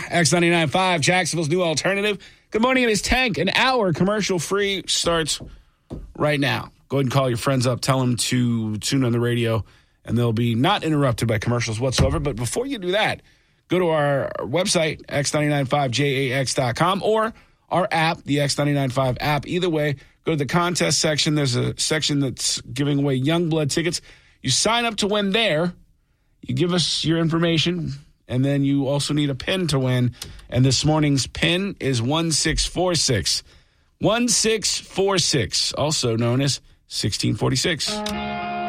X99.5, Jacksonville's new alternative. Good morning, it is Tank. An hour commercial-free starts right now. Go ahead and call your friends up. Tell them to tune on the radio, and they'll be not interrupted by commercials whatsoever. But before you do that, go to our website, x995jax.com, or our app, the X995 app. Either way, go to the contest section. There's a section that's giving away Youngblood tickets. You sign up to win there. You give us your information, and then you also need a pin to win. And this morning's pin is 1646. 1646, also known as 1646.